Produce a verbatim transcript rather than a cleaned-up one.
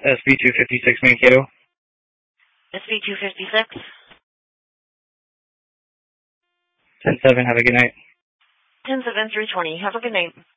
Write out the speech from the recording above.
S B two fifty-six Mankato. S B two fifty-six. ten seven, have a good night. ten seven three twenty, have a good night.